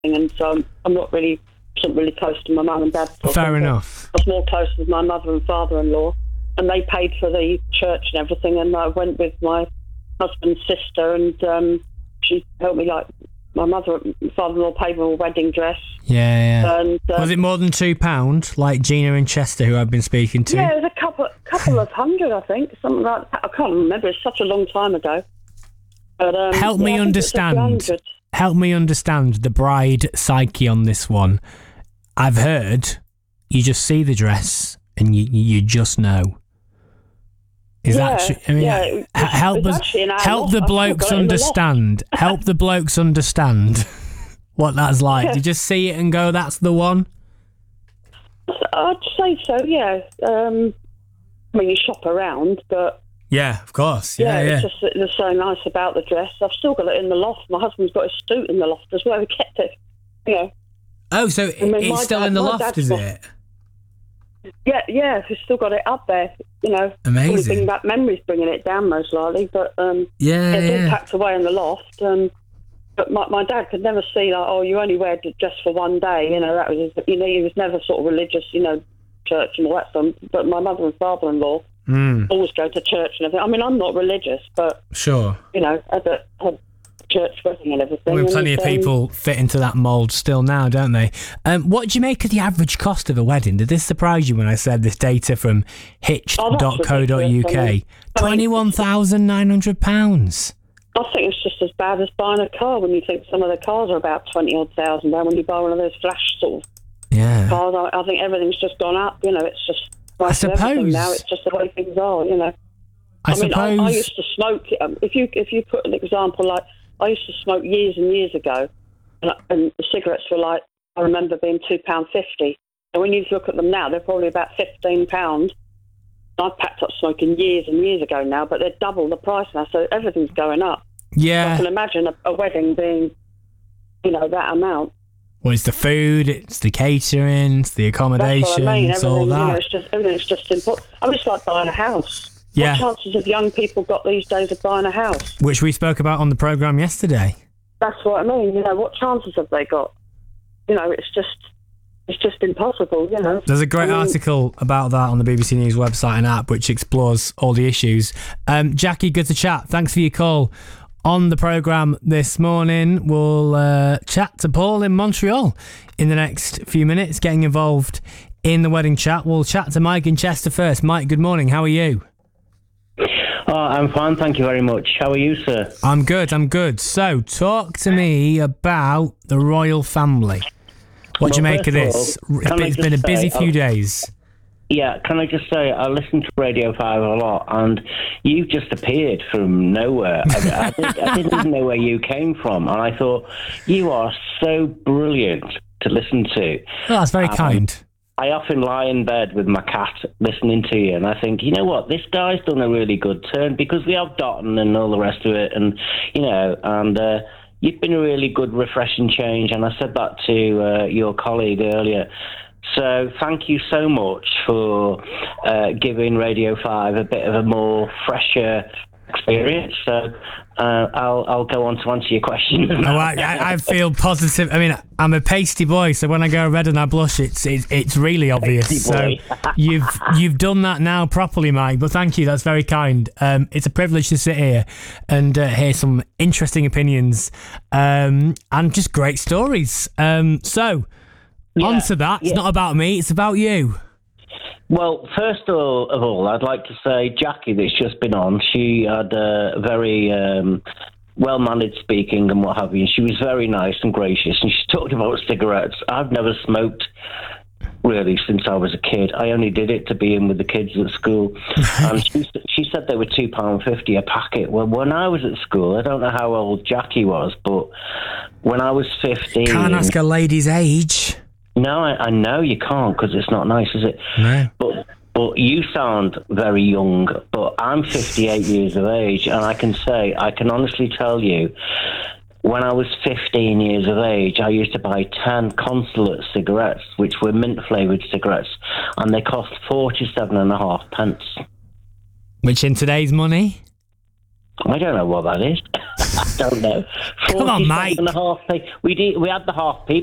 and so I'm not really close to my mum and dad. Fair enough. I was more close with my mother and father-in-law, and they paid for the church and everything, and I went with my husband's sister, and she helped me, like, my mother and father-in-law paid for a wedding dress. Yeah. And, was it more than £2, like Gina in Chester, who I've been speaking to? Yeah, it was a couple of hundred, I think, something like that. I can't remember, it's such a long time ago. But, Help me understand the bride psyche on this one. I've heard you just see the dress and you just know. Is that true? I mean, help the blokes understand. Help the blokes understand what that's like. Yeah. You just see it and go, that's the one? I'd say so, yeah. I mean, you shop around, but... Yeah, of course. Yeah. It's so nice about the dress. I've still got it in the loft. My husband's got his suit in the loft as well. We kept it, you know. Oh, so it's still in the loft, is it? Yeah, we've still got it up there, you know. Amazing. Bring back memories, bringing it down most likely, but it's all packed away in the loft. But my dad could never see, like, oh, you only wear it just for one day, you know. That was, he was never sort of religious, you know, church and all that stuff. But my mother and father-in-law always go to church and everything. I mean, I'm not religious, but sure, you know, had church wedding and everything. I mean, plenty of people fit into that mould still now, don't they? What do you make of the average cost of a wedding? Did this surprise you when I said this data from hitched.co.uk? £21,900. I think it's just as bad as buying a car when you think some of the cars are about 20-odd thousand now when you buy one of those flash sort of cars. I think everything's just gone up, you know, it's just I suppose now it's just the way things are, you know. I mean, I used to smoke, if you put an example, like I used to smoke years and years ago, and the cigarettes were like, I remember being £2.50. And when you look at them now, they're probably about £15. I've packed up smoking years and years ago now, but they're double the price now, so everything's going up. Yeah. I can imagine a wedding being, you know, that amount. Well, it's the food, it's the catering, it's the accommodation, that's what I mean. It's all that. You know, everything's just important. I mean, it's like buying a house. Yeah. What chances have young people got these days of buying a house? Which we spoke about on the programme yesterday. That's what I mean. You know, what chances have they got? You know, it's just impossible, you know. There's a great article about that on the BBC News website and app, which explores all the issues. Jackie, good to chat. Thanks for your call on the programme this morning. We'll chat to Paul in Montreal in the next few minutes, getting involved in the wedding chat. We'll chat to Mike in Chester first. Mike, good morning. How are you? Oh, I'm fine, thank you very much. How are you, sir? I'm good. So, talk to me about the royal family. What do you make of this? It's been a busy few days. Yeah, can I just say, I listen to Radio 5 a lot, and you just appeared from nowhere. I didn't even know where you came from, and I thought, you are so brilliant to listen to. Oh, that's very kind. I often lie in bed with my cat listening to you, and I think, you know what, this guy's done a really good turn, because we have Dotton and all the rest of it, and, you know, and you've been a really good, refreshing change, and I said that to your colleague earlier. So thank you so much for giving Radio 5 a bit of a more fresher experience. So I'll go on to answer your question. Oh, I feel positive. I mean, I'm a pasty boy, so when I go red and I blush, it's really obvious. So you've done that now properly, Mike. But thank you. That's very kind. It's a privilege to sit here and hear some interesting opinions and just great stories. So on to that. It's not about me. It's about you. Well, first of all, I'd like to say Jackie that's just been on, she had a very well-mannered speaking and what have you. She was very nice and gracious, and she talked about cigarettes. I've never smoked, really, since I was a kid. I only did it to be in with the kids at school. And she said they were £2.50 a packet. Well, when I was at school, I don't know how old Jackie was, but when I was 15... Can't ask a lady's age. No, I know you can't, because it's not nice, is it? No. But you sound very young, but I'm 58 years of age, and I can honestly tell you, when I was 15 years of age, I used to buy 10 Consulate cigarettes, which were mint-flavoured cigarettes, and they cost 47.5 pence. Which in today's money? I don't know what that is. don't know. Come on, Mike. 47.5p. We had the half p